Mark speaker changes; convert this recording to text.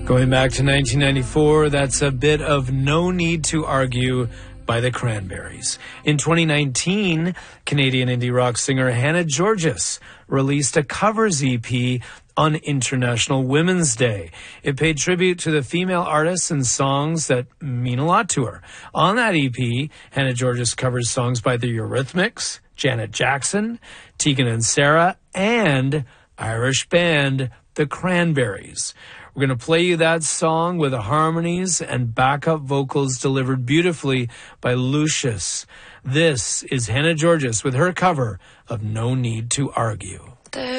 Speaker 1: Going back to 1994, that's a bit of No Need to Argue by the Cranberries. In 2019, Canadian indie rock singer Hannah Georgas released a covers EP on International Women's Day. It paid tribute to the female artists and songs that mean a lot to her. On that EP, Hannah Georgas covers songs by the Eurythmics, Janet Jackson, Tegan and Sara, and Irish band The Cranberries. We're going to play you that song with the harmonies and backup vocals delivered beautifully by Lucius. This is Hannah Georgas with her cover of No Need to Argue.